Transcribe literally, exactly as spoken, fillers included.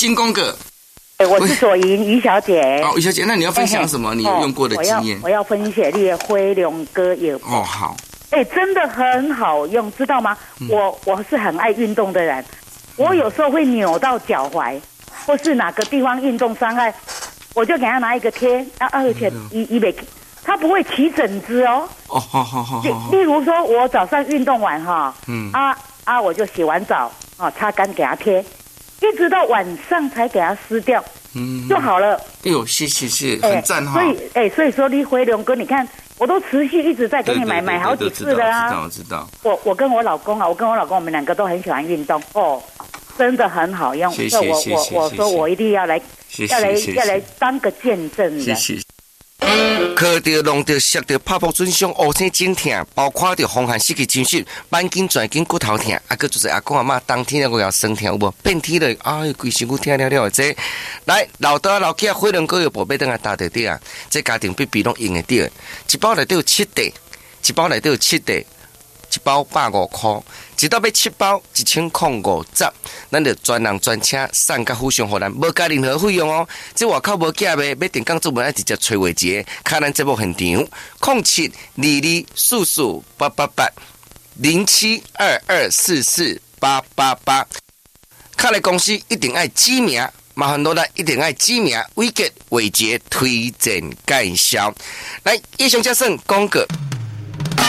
金公哥。 我是左营于小姐。 哦，于小姐，那你要分享什么？你有用过的经验？ 我要分享你的灰龙哥有。 哦，好。 哎，真的很好用，知道吗？嗯、我我是很爱运动的人，我有时候会扭到脚踝，或是哪个地方运动伤害，我就给他拿一个贴，啊，而且一一北，他不会起疹子哦。 哦，好好好好。 例如说，我早上运动完哈，嗯，啊啊，我就洗完澡，啊，擦干给他贴。一直到晚上才给它撕掉，嗯，就好了。 哎呦，谢谢谢，很赞哈。 所以，哎，所以说你回龙哥，你看，我都持续一直在给你买买好几次了啊。 知道，知道。 我我跟我老公啊，我跟我老公，我们两个都很喜欢运动哦，真的很好用。 谢谢谢谢。 我我我说我一定要来，要来要来当个见证人。 谢谢。靠着、弄着、摔着、拍破损伤、乌青肿痛，包括着风寒、湿气侵袭、板筋、转筋、骨头痛，啊，个就是阿公阿妈冬天咧，我要酸痛有无？变天了，哎，规身躯痛了了这。来，老大老囝火龙果有宝贝等下打得掉啊！这家庭必必拢用得掉，一包内底有七袋，一包内底有七袋。一包百五块，一到要七包一千零五十，咱就专人专车送到府上，互咱无加任何费用哦。这外口无假卖，要订工作门爱直接找话节，看咱节目现场，空七二二四四八八八零七二二四四八八八。看来公司一定爱指名，麻烦落来一定爱指名，伟杰伟杰推荐介绍。来，以上加算广告。